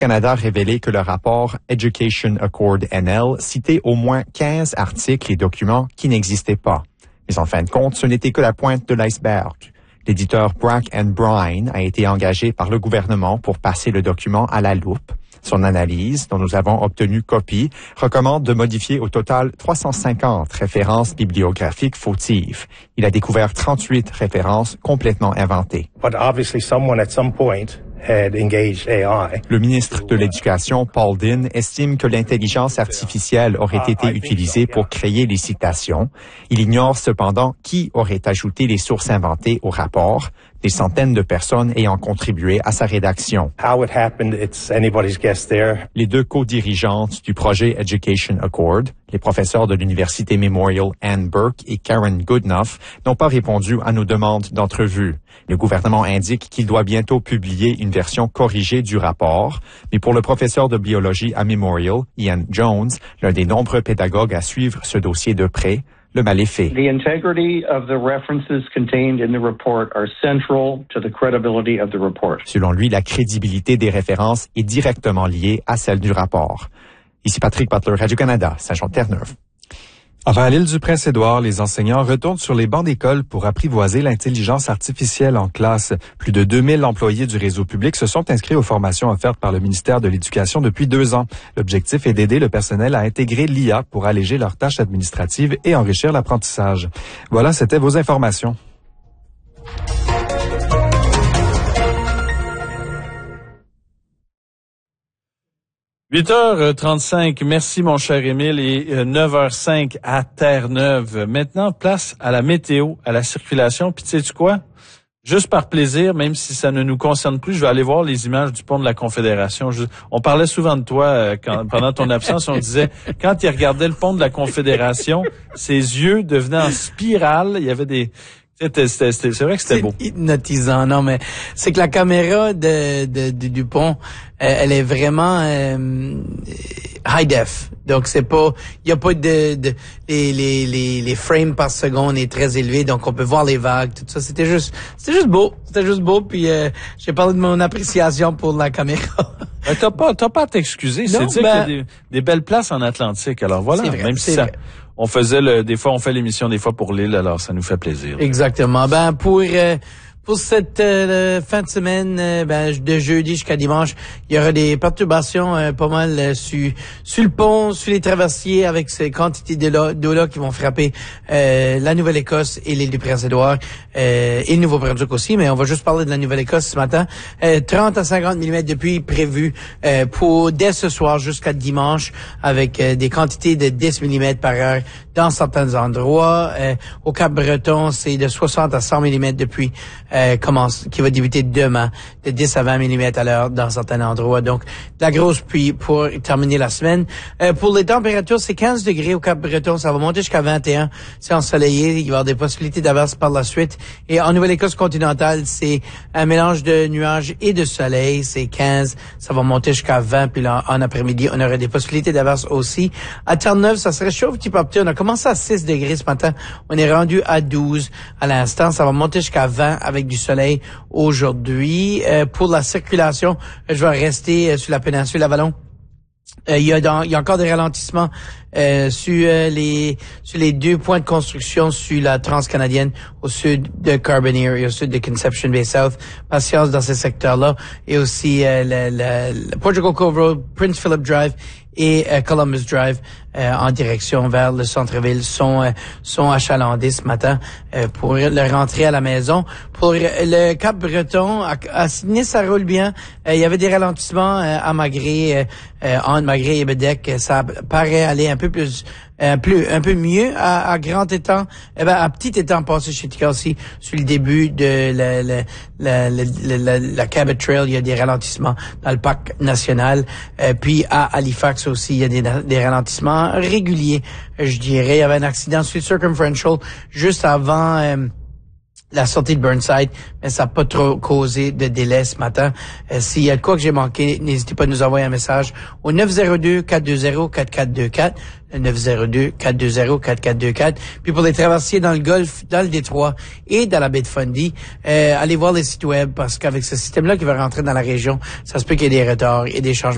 Canada a révélé que le rapport Education Accord NL citait au moins 15 articles et documents qui n'existaient pas. Mais en fin de compte, ce n'était que la pointe de l'iceberg. L'éditeur Brack & Brine a été engagé par le gouvernement pour passer le document à la loupe. Son analyse, dont nous avons obtenu copie, recommande de modifier au total 350 références bibliographiques fautives. Il a découvert 38 références complètement inventées. But obviously someone at some point had engaged AI. Le ministre de l'Éducation, Paul Dinn, estime que l'intelligence artificielle aurait été utilisée pour créer les citations. Il ignore cependant qui aurait ajouté les sources inventées au rapport, des centaines de personnes ayant contribué à sa rédaction. How it happened, it's anybody's guess there. Les deux co-dirigeantes du projet Education Accord, les professeurs de l'Université Memorial Ann Burke et Karen Goodenough, n'ont pas répondu à nos demandes d'entrevue. Le gouvernement indique qu'il doit bientôt publier une version corrigée du rapport, mais pour le professeur de biologie à Memorial, Ian Jones, l'un des nombreux pédagogues à suivre ce dossier de près, le mal est fait. The integrity of the references contained in the report are central to the credibility of the report. Selon lui, la crédibilité des références est directement liée à celle du rapport. Ici Patrick Butler, Radio-Canada, Saint-Jean-Terre-Neuve. Enfin, à l'île du Prince-Édouard, les enseignants retournent sur les bancs d'école pour apprivoiser l'intelligence artificielle en classe. Plus de 2000 employés du réseau public se sont inscrits aux formations offertes par le ministère de l'Éducation depuis 2 ans. L'objectif est d'aider le personnel à intégrer l'IA pour alléger leurs tâches administratives et enrichir l'apprentissage. Voilà, c'était vos informations. 8h35, merci mon cher Émile, et 9h05 à Terre-Neuve. Maintenant, place à la météo, à la circulation. Puis tu sais quoi? Juste par plaisir, même si ça ne nous concerne plus, je vais aller voir les images du pont de la Confédération. On parlait souvent de toi pendant ton absence. On disait, quand il regardait le pont de la Confédération, ses yeux devenaient en spirale. Il y avait des... C'est vrai que c'était beau. C'est hypnotisant, non, mais c'est que la caméra du pont, elle est vraiment high def. Donc c'est pas, il y a pas les frames par seconde est très élevé, donc on peut voir les vagues, tout ça. C'était juste beau. Puis j'ai parlé de mon appréciation pour la caméra. T'as pas à t'excuser. C'est dire qu'il y a des belles places en Atlantique. Alors voilà, vrai, même si ça. Vrai. On faisait des fois on fait l'émission des fois pour l'île, alors ça nous fait plaisir. Exactement. Pour cette fin de semaine, de jeudi jusqu'à dimanche, il y aura des perturbations pas mal sur le pont, sur les traversiers, avec ces quantités d'eau-là qui vont frapper la Nouvelle-Écosse et l'île du Prince-Édouard et le Nouveau-Brunswick aussi. Mais on va juste parler de la Nouvelle-Écosse ce matin. 30 à 50 mm de pluie prévues pour dès ce soir jusqu'à dimanche, avec des quantités de 10 mm par heure dans certains endroits. Au Cap-Breton, c'est de 60 à 100 mm de pluie qui va débuter demain, de 10 à 20 mm à l'heure dans certains endroits. Donc, de la grosse pluie pour terminer la semaine. Pour les températures, c'est 15 degrés au Cap-Breton. Ça va monter jusqu'à 21. C'est ensoleillé. Il va y avoir des possibilités d'averses par la suite. Et en Nouvelle-Écosse continentale, c'est un mélange de nuages et de soleil. C'est 15. Ça va monter jusqu'à 20. Puis là, en après-midi, on aurait des possibilités d'averses aussi. À Terre-Neuve, ça serait chaud, petit peu petit. On a commencé à 6 degrés ce matin. On est rendu à 12 à l'instant. Ça va monter jusqu'à 20 avec du soleil aujourd'hui. Pour la circulation, je vais rester sur la péninsule Avalon. Il y a encore des ralentissements sur les 2 points de construction sur la transcanadienne au sud de Carbonear et au sud de Conception Bay South. Patience dans ces secteurs-là. Et aussi le Portugal Cove Road, Prince Philip Drive et Columbus Drive en direction vers le centre-ville sont achalandés ce matin pour le rentrer à la maison. Pour le Cap-Breton, à Sydney, ça roule bien. Il y avait des ralentissements à Magré, entre Magré et Bedec. Ça paraît aller un peu mieux à Grand Étang, à Petit Étang passé chez Tika aussi, sur le début de la Cabot Trail, il y a des ralentissements dans le parc national. Puis à Halifax aussi, il y a des ralentissements réguliers, je dirais. Il y avait un accident sur le Circumferential juste avant la sortie de Burnside, mais ça n'a pas trop causé de délai ce matin. S'il y a de quoi que j'ai manqué, n'hésitez pas à nous envoyer un message au 902-420-4424, le 902-420-4424. Puis pour les traversiers dans le Golfe, dans le Détroit et dans la baie de Fundy, allez voir les sites web, parce qu'avec ce système-là qui va rentrer dans la région, ça se peut qu'il y ait des retards et des changements.